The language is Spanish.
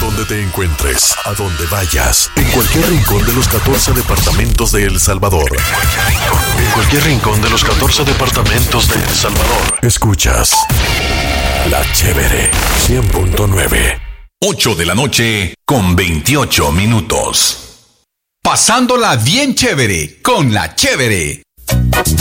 donde te encuentres, a donde vayas, en cualquier rincón de los 14 departamentos de El Salvador. En cualquier rincón de los 14 departamentos de El Salvador. Escuchas La Chévere 100.9. 8 de la noche con 28 minutos. Pasándola bien chévere con La Chévere.